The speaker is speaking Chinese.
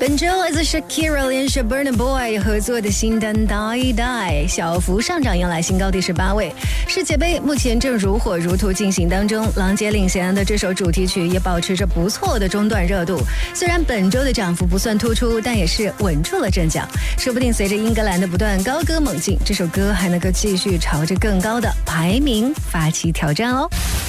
本周来自 Shakira 连续 Burna Boy 合作的新单 Die Die 小幅上涨，迎来新高第18位。世界杯目前正如火如荼进行当中，郎姐领衔的这首主题曲也保持着不错的中段热度。虽然本周的涨幅不算突出，但也是稳住了阵脚。说不定随着英格兰的不断高歌猛进，这首歌还能够继续朝着更高的排名发起挑战哦。